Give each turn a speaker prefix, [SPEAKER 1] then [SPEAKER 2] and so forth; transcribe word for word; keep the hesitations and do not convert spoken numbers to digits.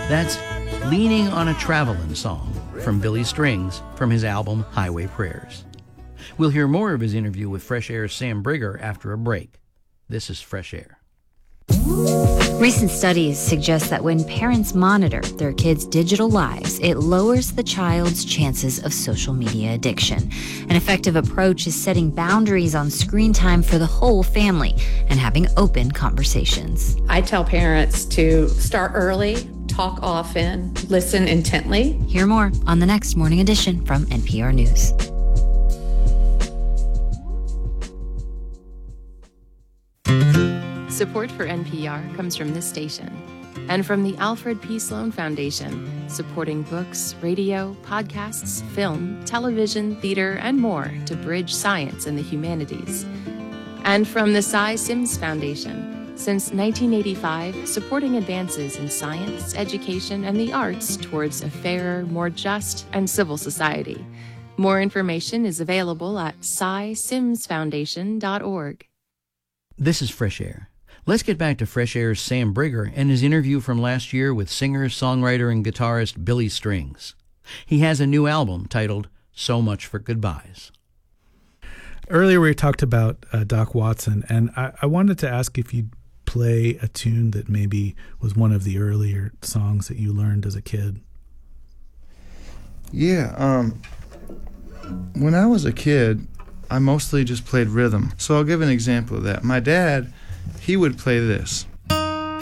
[SPEAKER 1] That's Leaning on a Travelin' Song from Billy Strings from his album Highway Prayers. We'll hear more of his interview with Fresh Air's Sam Brigger after a break. This is Fresh Air.
[SPEAKER 2] Recent studies suggest that when parents monitor their kids' digital lives, it lowers the child's chances of social media addiction. An effective approach is setting boundaries on screen time for the whole family and having open conversations.
[SPEAKER 3] I tell parents to start early, talk often, listen intently.
[SPEAKER 2] Hear more on the next Morning Edition from N P R News.
[SPEAKER 4] Support for N P R comes from this station and from the Alfred P. Sloan Foundation, supporting books, radio, podcasts, film, television, theater, and more to bridge science and the humanities. And from the Cy Sims Foundation, since nineteen eighty-five, supporting advances in science, education, and the arts towards a fairer, more just, and civil society. More information is available at cy sims foundation dot org.
[SPEAKER 1] This is Fresh Air. Let's get back to Fresh Air's Sam Brigger and his interview from last year with singer, songwriter, and guitarist Billy Strings. He has a new album titled So Much for Goodbyes.
[SPEAKER 5] Earlier we talked about uh, Doc Watson, and I, I wanted to ask if you'd play a tune that maybe was one of the earlier songs that you learned as a kid.
[SPEAKER 6] Yeah, um, when I was a kid, I mostly just played rhythm. So I'll give an example of that. My dad, he would play this.